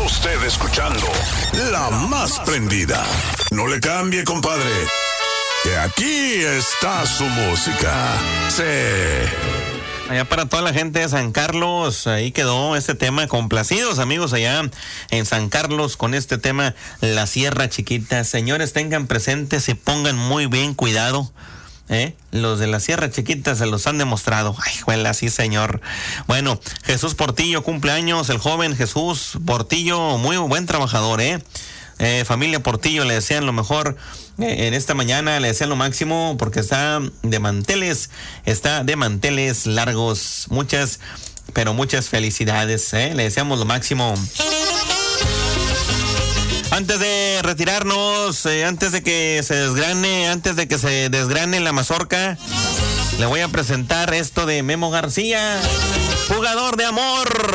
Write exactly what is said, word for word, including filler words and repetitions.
usted escuchando La Más Prendida. No le cambie, compadre, que aquí está su música. Sí. Allá para toda la gente de San Carlos, ahí quedó este tema. Complacidos, amigos, allá en San Carlos con este tema, La Sierra Chiquita. Señores, tengan presentes y pongan muy bien cuidado. ¿Eh? Los de la Sierra Chiquita se los han demostrado. Ay, juela, sí, señor. Bueno, Jesús Portillo, cumpleaños, el joven Jesús Portillo, muy buen trabajador, ¿eh? Eh, familia Portillo, le desean lo mejor eh, en esta mañana, le desean lo máximo porque está de manteles, está de manteles largos. Muchas, pero muchas felicidades, ¿eh? Le deseamos lo máximo. Antes de retirarnos, eh, antes de que se desgrane, antes de que se desgrane la mazorca, le voy a presentar esto de Memo García, Jugador de Amor.